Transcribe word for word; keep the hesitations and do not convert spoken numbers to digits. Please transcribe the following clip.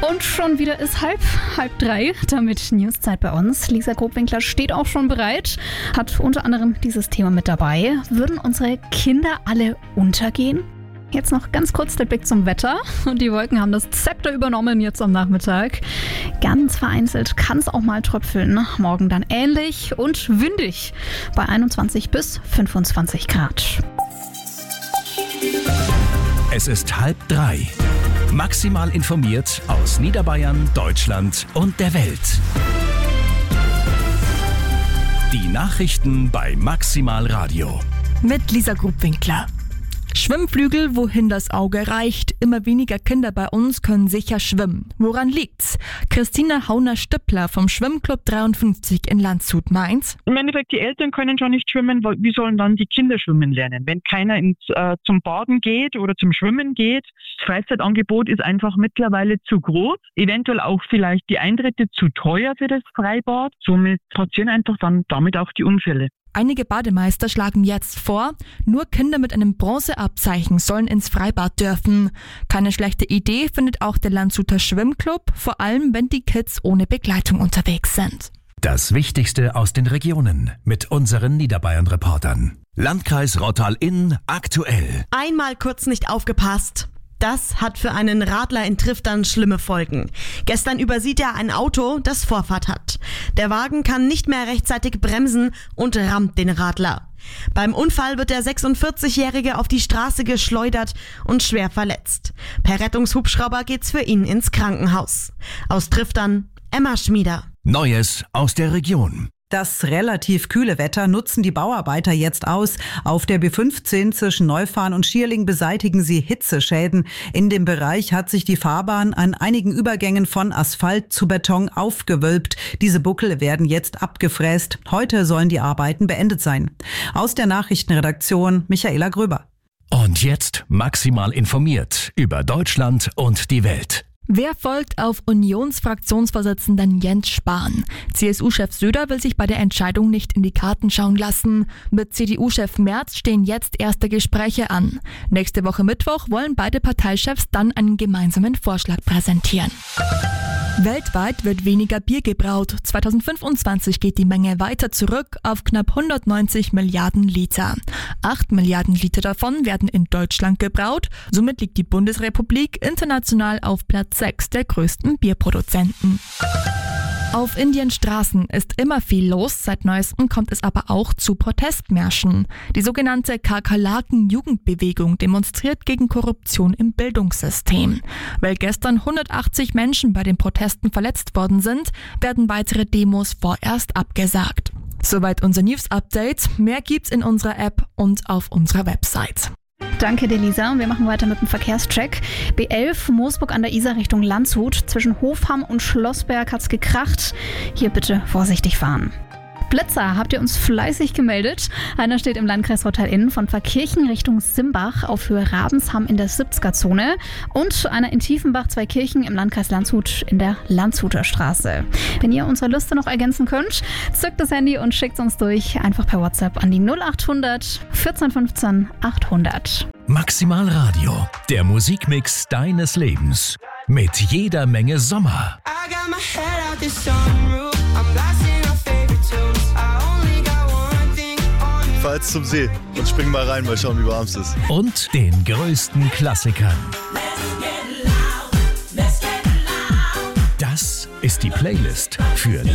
Und schon wieder ist halb, halb drei, damit Newszeit bei uns. Lisa Grobwinkler steht auch schon bereit, hat unter anderem dieses Thema mit dabei. Würden unsere Kinder alle untergehen? Jetzt noch ganz kurz der Blick zum Wetter. Und die Wolken haben das Zepter übernommen jetzt am Nachmittag. Ganz vereinzelt kann es auch mal tröpfeln. Morgen dann ähnlich und windig bei einundzwanzig bis fünfundzwanzig Grad. Es ist halb drei. Maximal informiert aus Niederbayern, Deutschland und der Welt. Die Nachrichten bei Maximal Radio. Mit Lisa Grubwinkler. Schwimmflügel, wohin das Auge reicht. Immer weniger Kinder bei uns können sicher schwimmen. Woran liegt's? Christina Hauner-Stüppler vom Schwimmclub dreiundfünfzig in Landshut meint: Im Endeffekt, die Eltern können schon nicht schwimmen. Wie sollen dann die Kinder schwimmen lernen? Wenn keiner ins, äh, zum Baden geht oder zum Schwimmen geht. Das Freizeitangebot ist einfach mittlerweile zu groß. Eventuell auch vielleicht die Eintritte zu teuer für das Freibad. Somit passieren einfach dann damit auch die Unfälle. Einige Bademeister schlagen jetzt vor, nur Kinder mit einem Bronzeabzeichen sollen ins Freibad dürfen. Keine schlechte Idee findet auch der Landshuter Schwimmclub, vor allem wenn die Kids ohne Begleitung unterwegs sind. Das Wichtigste aus den Regionen mit unseren Niederbayern-Reportern. Landkreis Rottal-Inn aktuell. Einmal kurz nicht aufgepasst. Das hat für einen Radler in Triftern schlimme Folgen. Gestern übersieht er ein Auto, das Vorfahrt hat. Der Wagen kann nicht mehr rechtzeitig bremsen und rammt den Radler. Beim Unfall wird der sechsundvierzigjährige auf die Straße geschleudert und schwer verletzt. Per Rettungshubschrauber geht's für ihn ins Krankenhaus. Aus Triftern, Emma Schmieder. Neues aus der Region. Das relativ kühle Wetter nutzen die Bauarbeiter jetzt aus. Auf der B fünfzehn zwischen Neufahren und Schierling beseitigen sie Hitzeschäden. In dem Bereich hat sich die Fahrbahn an einigen Übergängen von Asphalt zu Beton aufgewölbt. Diese Buckel werden jetzt abgefräst. Heute sollen die Arbeiten beendet sein. Aus der Nachrichtenredaktion Michaela Gröber. Und jetzt maximal informiert über Deutschland und die Welt. Wer folgt auf Unionsfraktionsvorsitzenden Jens Spahn? C S U-Chef Söder will sich bei der Entscheidung nicht in die Karten schauen lassen. Mit C D U-Chef Merz stehen jetzt erste Gespräche an. Nächste Woche Mittwoch wollen beide Parteichefs dann einen gemeinsamen Vorschlag präsentieren. Weltweit wird weniger Bier gebraut. zweitausendfünfundzwanzig geht die Menge weiter zurück auf knapp hundertneunzig Milliarden Liter. acht Milliarden Liter davon werden in Deutschland gebraut. Somit liegt die Bundesrepublik international auf Platz sechs der größten Bierproduzenten. Auf Indiens Straßen ist immer viel los, seit neuestem kommt es aber auch zu Protestmärschen. Die sogenannte Kakerlaken-Jugendbewegung demonstriert gegen Korruption im Bildungssystem. Weil gestern hundertachtzig Menschen bei den Protesten verletzt worden sind, werden weitere Demos vorerst abgesagt. Soweit unser News-Update. Mehr gibt's in unserer App und auf unserer Website. Danke dir, Lisa. Wir machen weiter mit dem Verkehrscheck. B elf Moosburg an der Isar Richtung Landshut. Zwischen Hofham und Schlossberg hat's gekracht. Hier bitte vorsichtig fahren. Blitzer habt ihr uns fleißig gemeldet. Einer steht im Landkreis Rottal-Inn von Pfarrkirchen Richtung Simbach auf Höhe Rabensham in der siebziger-Zone und einer in Tiefenbach, zwei Kirchen im Landkreis Landshut in der Landshuter Straße. Wenn ihr unsere Liste noch ergänzen könnt, zückt das Handy und schickt uns durch einfach per WhatsApp an die null acht hundert vierzehn fünfzehn achthundert. Maximal Radio, der Musikmix deines Lebens. Mit jeder Menge Sommer. Fahr jetzt zum See und spring mal rein, mal schauen, wie warm es ist. Und den größten Klassikern. Das ist die Playlist für